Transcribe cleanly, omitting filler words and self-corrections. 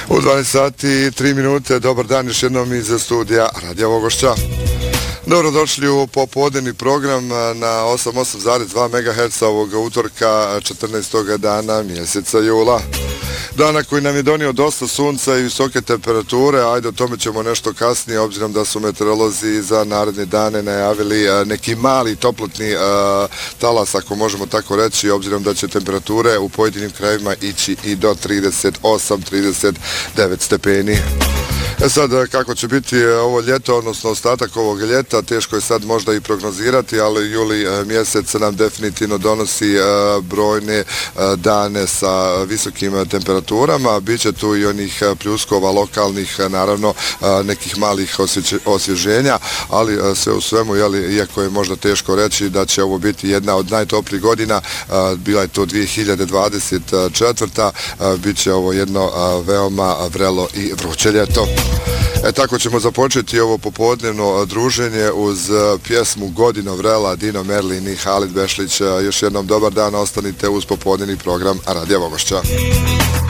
U 12 sati i 3 minute, dobar dan još jednom iz studija Radija Vogošća. Dobrodošli u popodnevni program na 88,2 MHz ovog utorka 14. dana mjeseca jula. Dana koji nam je donio dosta sunca i visoke temperature, ajde o tome ćemo nešto kasnije, obzirom da su meteorolozi za naredne dane najavili neki mali toplotni talas, ako možemo tako reći, obzirom da će temperature u pojedinim krajevima ići i do 38-39 stepeni. Sad, kako će biti ovo ljeto, odnosno ostatak ovog ljeta, teško je sad možda i prognozirati, ali juli mjesec nam definitivno donosi brojne dane sa visokim temperaturama. Biće tu i onih pljuskova lokalnih, naravno, nekih malih osvježenja, ali sve u svemu, iako je možda teško reći da će ovo biti jedna od najtoplijih godina, bila je to 2024. Bit će ovo jedno veoma vrelo i vruće ljeto. Tako ćemo započeti ovo popodnevno druženje uz pjesmu Godino vrela, Dino Merlin i Halid Bešlić. Još jednom dobar dan, ostanite uz popodnevni program Radija Vogošća.